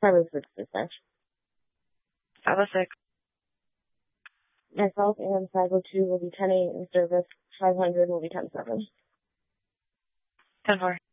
506 dispatch. 506. Myself and 502 will be 10-8 in service. 500 will be 10-7. 10-4.